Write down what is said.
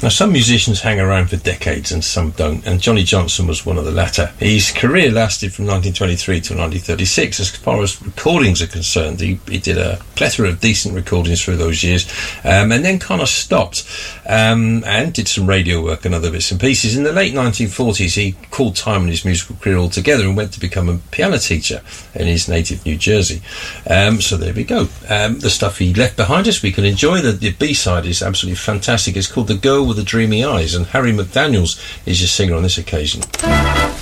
Now, some musicians hang around for decades and some don't, and Johnny Johnson was one of the latter. His career lasted from 1923 to 1936. As far as recordings are concerned, he did a plethora of decent recordings through those years, and then kind of stopped, and did some radio work and other bits and pieces. In the late 1940s, he called time on his musical career altogether and went to become a piano teacher in his native New Jersey. So there we go. The stuff he left behind us, we can enjoy. The B-side is absolutely fantastic. It's called The Girl with the Dreamy Eyes, and Harry McDaniels is your singer on this occasion.